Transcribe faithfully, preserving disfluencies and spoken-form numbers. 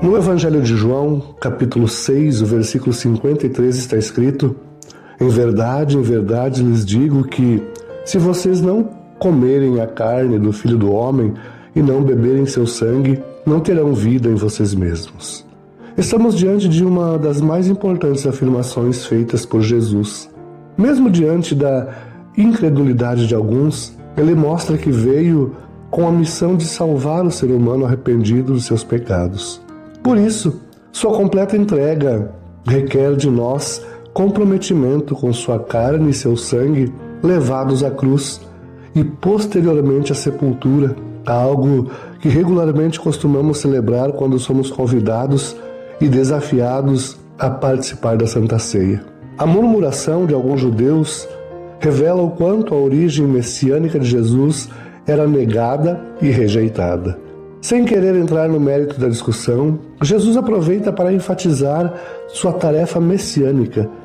No Evangelho de João, capítulo seis, o versículo cinquenta e três está escrito: Em verdade, em verdade lhes digo que, se vocês não comerem a carne do Filho do Homem e não beberem seu sangue, não terão vida em vocês mesmos. Estamos diante de uma das mais importantes afirmações feitas por Jesus. Mesmo diante da incredulidade de alguns, ele mostra que veio com a missão de salvar o ser humano arrependido dos seus pecados. Por isso, sua completa entrega requer de nós comprometimento com sua carne e seu sangue levados à cruz e posteriormente à sepultura, algo que regularmente costumamos celebrar quando somos convidados e desafiados a participar da Santa Ceia. A murmuração de alguns judeus revela o quanto a origem messiânica de Jesus era negada e rejeitada. Sem querer entrar no mérito da discussão, Jesus aproveita para enfatizar sua tarefa messiânica,